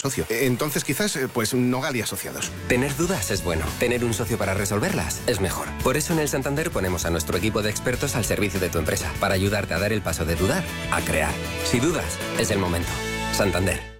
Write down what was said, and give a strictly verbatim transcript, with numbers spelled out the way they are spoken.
socio. Entonces quizás, pues, Nogal y Asociados. Tener dudas es bueno. Tener un socio para resolverlas es mejor. Por eso en el Santander ponemos a nuestro equipo de expertos al servicio de tu empresa, para ayudarte a dar el paso de dudar a crear. Si dudas, es el momento. Santander.